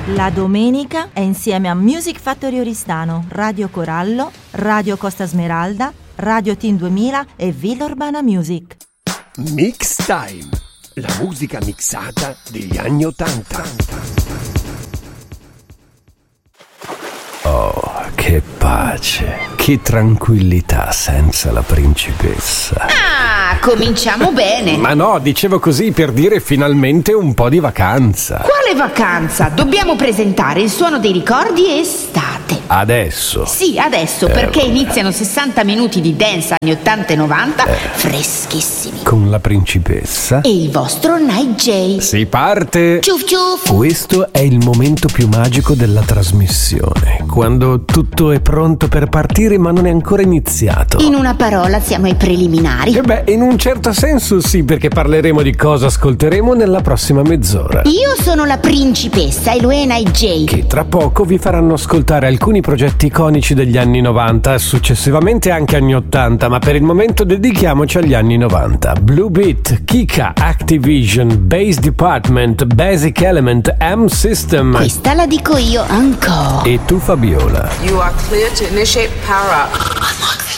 La domenica è insieme a Music Factory Oristano, Radio Corallo, Radio Costa Smeralda, Radio Team 2000 e Villa Urbana Music. Mix Time, la musica mixata degli anni '80. Oh, che pace, che tranquillità senza la principessa. Ah, cominciamo bene. Ma no, dicevo così per dire finalmente un po' di vacanza. Quale vacanza? Dobbiamo presentare il suono dei ricordi estate. Adesso? Sì, adesso, perché iniziano 60 minuti di dance anni 80 e 90 freschissimi. Con la principessa E il vostro Night J. si parte. Ciuf ciuf. Questo è il momento più magico della trasmissione, quando tutto è pronto per partire ma non è ancora iniziato. In una parola, siamo ai preliminari. E beh, in un certo senso sì, perché parleremo di cosa ascolteremo nella prossima mezz'ora, Io sono la principessa e lui è Night J. che tra poco vi faranno ascoltare alcuni progetti iconici degli anni 90 e successivamente anche anni 80, ma per il momento dedichiamoci agli anni 90. Blue Beat, Kika, Activision, Bass Department, Basic Element, M-System. Questa la dico io ancora. E tu, Fabiola? You are clear to initiate power up.